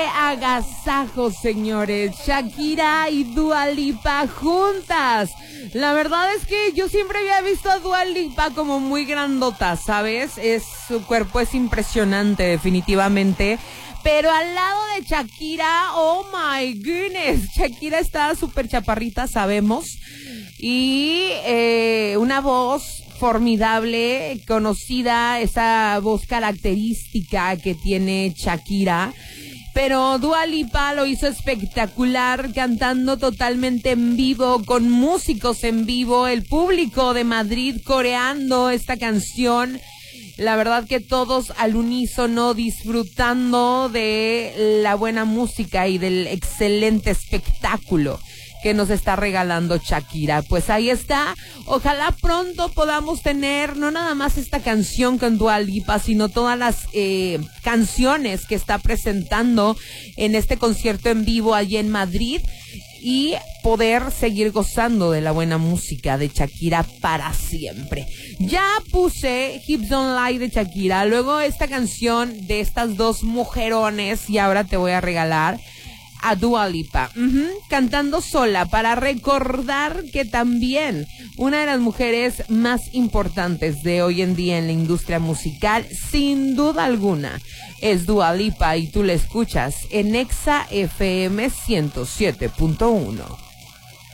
agasajo, señores. Shakira y Dua Lipa juntas. La verdad es que yo siempre había visto a Dua Lipa como muy grandota, ¿sabes? Su cuerpo es impresionante, definitivamente. Pero al lado de Shakira, oh my goodness, Shakira está súper chaparrita, sabemos. Y una voz formidable, conocida, esa voz característica que tiene Shakira. Pero Dua Lipa lo hizo espectacular, cantando totalmente en vivo, con músicos en vivo, el público de Madrid coreando esta canción. La verdad que todos al unísono disfrutando de la buena música y del excelente espectáculo que nos está regalando Shakira. Pues ahí está. Ojalá pronto podamos tener no nada más esta canción con Dua Lipa, sino todas las canciones que está presentando en este concierto en vivo allí en Madrid y poder seguir gozando de la buena música de Shakira para siempre. Ya puse Hips Don't Lie de Shakira, luego esta canción de estas dos mujerones y ahora te voy a regalar a Dua Lipa, cantando sola para recordar que también una de las mujeres más importantes de hoy en día en la industria musical, sin duda alguna, es Dua Lipa y tú la escuchas en Exa FM 107.1.